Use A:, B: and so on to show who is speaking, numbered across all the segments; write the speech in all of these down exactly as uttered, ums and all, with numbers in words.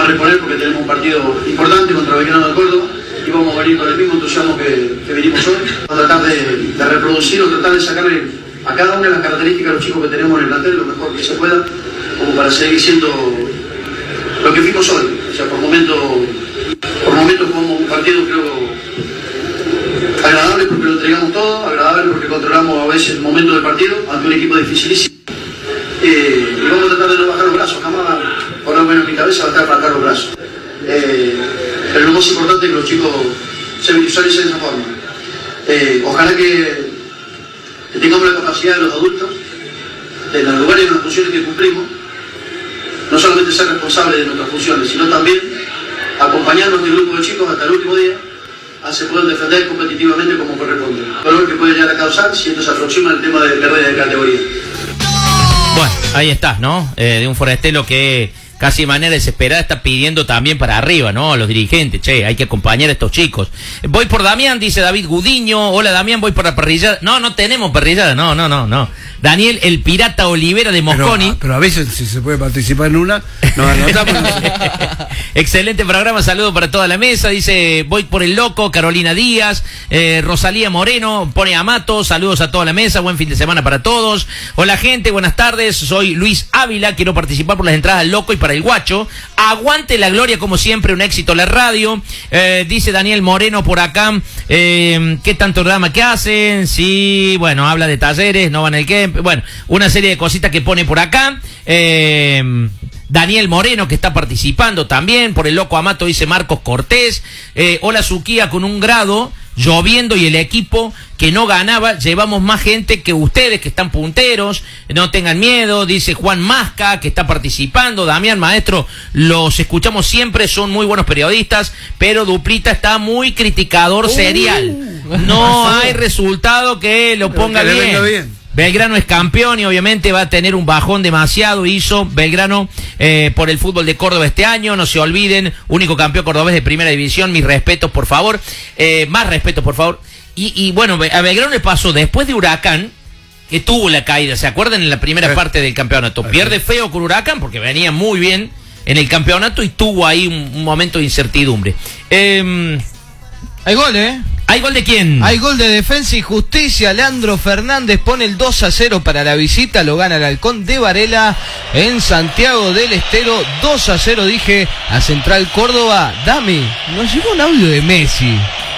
A: vamos a reponer porque tenemos un partido importante contra Belgrano de Córdoba y vamos a venir con el mismo entusiasmo que, que vinimos hoy. Vamos a tratar de, de reproducir o tratar de sacarle a cada una de las características de los chicos que tenemos en el plantel lo mejor que se pueda, como para seguir siendo lo que fuimos hoy. O sea, por momentos, por momentos jugamos un partido, creo, agradable porque lo entregamos todo, agradable porque controlamos a veces el momento del partido ante un equipo dificilísimo. Eh, y vamos a tratar de no bajar los brazos, jamás, por lo menos en mi cabeza, va a estar para bajar los brazos. Eh, pero lo más importante es que los chicos se visualicen de esa forma. Eh, ojalá que, que tengamos la capacidad de los adultos, de los lugares y de las funciones que cumplimos, no solamente ser responsables de nuestras funciones, sino también acompañar a nuestro grupo de chicos hasta el último día a se puedan defender competitivamente como corresponde. Dolor que puede llegar a causar si esto se aproxima al tema de pérdida de categoría.
B: Bueno, ahí está, ¿no? Eh, de un Forastelo que casi de manera desesperada está pidiendo también para arriba, ¿no? A los dirigentes, che, hay que acompañar a estos chicos. Voy por Damián, dice David Gudiño. Hola Damián, voy por la parrillada. No, no tenemos parrillada, no, no, no, no. Daniel, el pirata Olivera de Mosconi.
C: Pero, pero a veces si se puede participar en una, nos anotamos.
B: Excelente programa, saludo para toda la mesa. Dice, voy por el loco, Carolina Díaz, eh, Rosalía Moreno, pone Amato, saludos a toda la mesa, buen fin de semana para todos. Hola gente, buenas tardes, soy Luis Ávila, quiero participar por las entradas al loco y para el guacho. Aguante la gloria como siempre, un éxito la radio. Eh, dice Daniel Moreno por acá, eh, ¿qué tanto drama que hacen? Sí, bueno, habla de Talleres, no van el que. Bueno, una serie de cositas que pone por acá. Eh, Daniel Moreno, que está participando también. Por el loco Amato, dice Marcos Cortés. Eh, hola, Suquía, con un grado, lloviendo y el equipo que no ganaba. Llevamos más gente que ustedes, que están punteros. No tengan miedo, dice Juan Masca, que está participando. Damián, maestro, los escuchamos siempre, son muy buenos periodistas, pero Duplita está muy criticador serial. No hay resultado que lo ponga bien. Belgrano es campeón y obviamente va a tener un bajón demasiado. Hizo Belgrano eh, por el fútbol de Córdoba este año. No se olviden, único campeón cordobés de primera división. Mis respetos, por favor. Eh, más respetos, por favor. Y, y bueno, a Belgrano le pasó después de Huracán, que tuvo la caída. ¿Se acuerdan? En la primera parte del campeonato. Pierde feo con Huracán porque venía muy bien en el campeonato y tuvo ahí un, un momento de incertidumbre. Eh,
D: Hay gol, ¿eh?
B: ¿Hay gol de quién?
D: Hay gol de Defensa y Justicia. Leandro Fernández pone el dos a cero para la visita. Lo gana el Halcón de Varela en Santiago del Estero. dos a cero, dije, a Central Córdoba. Dami, nos llegó un audio de Messi.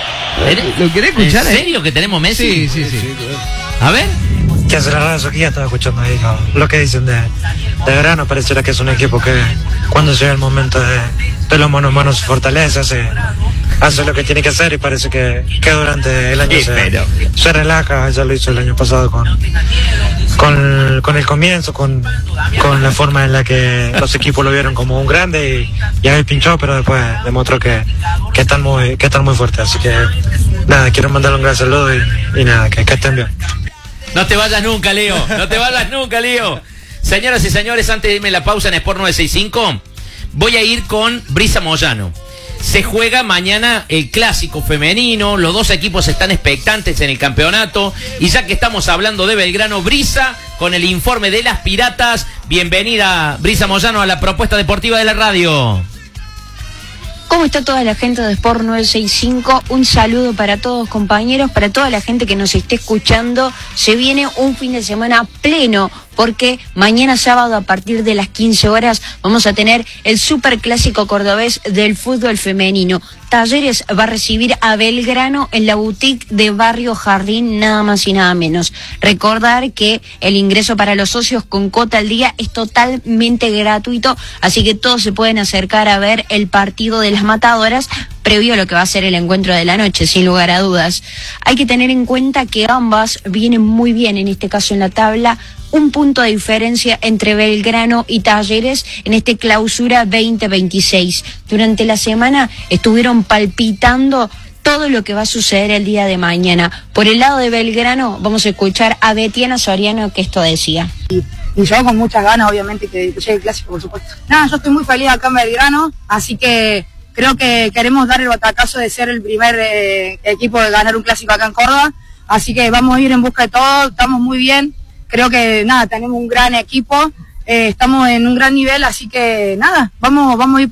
D: ¿Lo querés escuchar?
B: ¿En serio que tenemos Messi?
D: Sí, sí, sí.
B: A ver.
E: Que hace la radio aquí, ya estaba escuchando ahí lo, lo que dicen de, de Belgrano. Pareciera que es un equipo que cuando llega el momento de, de los mano a mano se fortalece, hace, hace lo que tiene que hacer y parece que, que durante el año
B: sí,
E: se,
B: pero...
E: se relaja. Ya lo hizo el año pasado con, con, con el comienzo, con, con la forma en la que los equipos lo vieron como un grande y, y ahí pinchó, pero después demostró que, que, están muy, que están muy fuertes. Así que nada, quiero mandarle un gran saludo y, y nada, que, que estén bien.
B: No te vayas nunca, Leo. No te vayas nunca, Leo. Señoras y señores, antes de irme la pausa en Sport novecientos sesenta y cinco, voy a ir con Brisa Moyano. Se juega mañana el clásico femenino. Los dos equipos están expectantes en el campeonato. Y ya que estamos hablando de Belgrano, Brisa, con el informe de las Piratas. Bienvenida, Brisa Moyano, a la propuesta deportiva de la radio.
F: ¿Cómo está toda la gente de Sport novecientos sesenta y cinco? Un saludo para todos, compañeros, para toda la gente que nos esté escuchando. Se viene un fin de semana pleno, porque mañana sábado a partir de las quince horas vamos a tener el superclásico cordobés del fútbol femenino. Talleres va a recibir a Belgrano en la boutique de Barrio Jardín, nada más y nada menos. Recordar que el ingreso para los socios con cuota al día es totalmente gratuito, así que todos se pueden acercar a ver el partido de las matadoras previo a lo que va a ser el encuentro de la noche, sin lugar a dudas. Hay que tener en cuenta que ambas vienen muy bien, en este caso en la tabla. Un punto de diferencia entre Belgrano y Talleres en este clausura veinte veintiséis. Durante la semana estuvieron palpitando todo lo que va a suceder el día de mañana. Por el lado de Belgrano vamos a escuchar a Betiana Soriano, que esto decía.
G: Y, y yo con muchas ganas, obviamente, que llegue el clásico, por supuesto. Nada, yo estoy muy feliz acá en Belgrano, así que creo que queremos dar el batacazo de ser el primer eh, equipo de ganar un clásico acá en Córdoba. Así que vamos a ir en busca de todo, estamos muy bien. Creo que, nada, tenemos un gran equipo, eh, estamos en un gran nivel, así que, nada, vamos, vamos a ir